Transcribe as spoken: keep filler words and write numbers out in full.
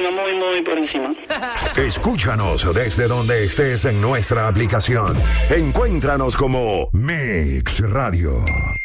encima, muy, muy por encima. Escúchanos desde donde estés en nuestra aplicación. Encuéntranos como Mix Radio.